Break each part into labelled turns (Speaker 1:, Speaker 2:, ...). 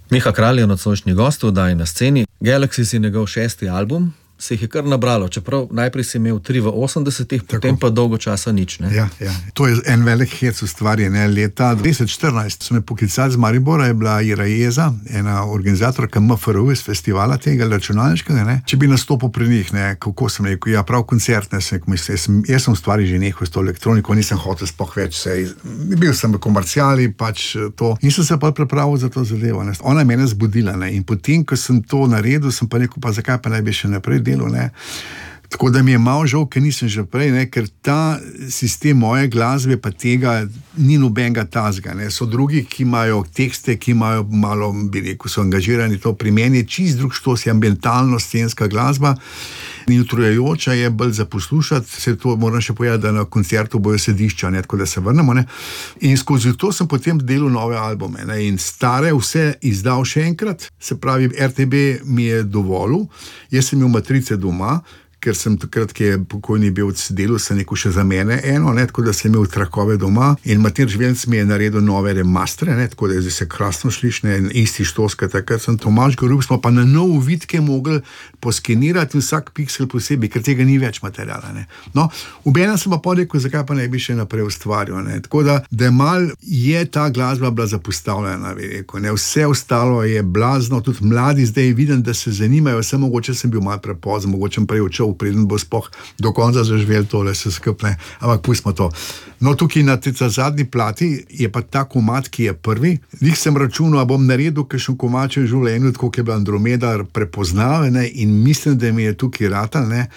Speaker 1: Miha Kralj je nocojšnji gost v oddaji Na sceni. Galaxis je njegov 6. album, se jih je kar nabralo, čeprav najprej si imel 3 v 80-ih, potem pa dolgo časa nič, ne?
Speaker 2: Ja. To je en velik hec ustvarjen. Leta 2014 so me poklicali z Maribora, je bila Ira Jeza, ena organizatorka MFRU iz festivala tega računalniškega, ne? Če bi nastopil pri njih, ne? Kako sem rekel, ja, prav koncert, ne? Jaz sem ustvaril že nehal s to elektroniko, nisem hotel sploh več, bil sem v komerciali, pač to. In sem se pa pripravil za to zadevo, ne? Ona je mene zbudila, ne? In potem, ko sem to naredil, sem pa rekel, pa zakaj pa naj bi še naprej delo, ne. Tako da mi je malo žal, ker nisem že prej, ne, ker ta sistem moje glasbe pa tega ni nobenega tazga, ne. So drugi, ki imajo tekste, ki imajo malo, bi rekel, so angažirani, to pri meni je čist drug štos, je ambientalno scenska glasba in utrujajoča je bolj za poslušati, se to moram še povedati, da na koncertu bojo sedišča, ne, tako da se vrnemo, ne. In skozi to sem potem delal nove albume, ne, in stare vse izdal še enkrat, se pravi, RTB mi je dovolil, jaz sem imel matrice doma, ker sem takrat, ki je pokojni bil delal, sem rekel še za mene eno, ne, tako da sem imel trakove doma in Matjaž Žvelc mi je naredil nove remastre, ne, tako da je zdaj se krasno sliši, ne, isti štoska, takrat sem Tomaž Gorjup, smo pa na nov vidke mogli poskenirati vsak piksel posebej, ker tega ni več materiala, ne. No, obenem sem pa rekel, zakaj pa ne bi še naprej ustvarjal, ne, tako da mal je ta glasba bila zapostavljena, bi rekel, ne, vse ostalo je blazno, tudi mladi zdaj vidim, da se zanimajo, samo mogoče sem bil malo prepozen, mogoče sem prej odšel, preden bo sploh do konca zaživel tole se skupne, ampak pustimo to. No, tukaj na zadnji plati je pa ta komad, ki je prvi. Njih sem računal, bom naredil kakšen komad v življenju, tako je bila Andromeda prepoznavena in mislim, da mi je tukaj ratal, ne,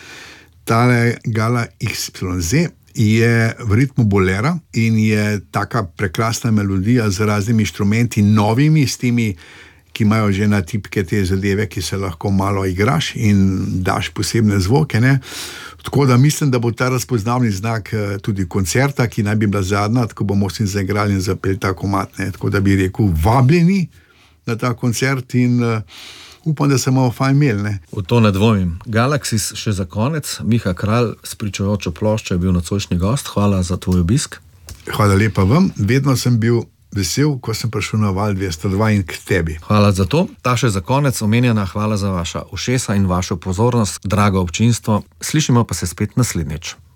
Speaker 2: tale Gala XYZ je v ritmu bolera in je taka prekrasna melodija z raznimi inštrumenti, novimi, s temi, ki imajo že na tipke te zadeve, ki se lahko malo igraš in daš posebne zvoke, ne. Tako da mislim, da bo ta razpoznavni znak tudi koncerta, ki naj bi bila zadnja, tako bomo vsi zaigrali in zapeli ta komad, ne. Tako da bi rekel, vabljeni na ta koncert in upam, da se bomo fajn imeli, ne.
Speaker 1: V to ne dvomim. Galaxis še za konec. Miha Kralj s pričujočo ploščo je bil nocojšnji gost. Hvala za tvoj obisk.
Speaker 2: Hvala lepa vam. Vedno sem bil vesel, ko sem prišel na Val 202 in k tebi.
Speaker 1: Hvala za to. Ta še za konec omenjena hvala za vaša ušesa in vašo pozornost, drago občinstvo. Slišimo pa se spet naslednjič.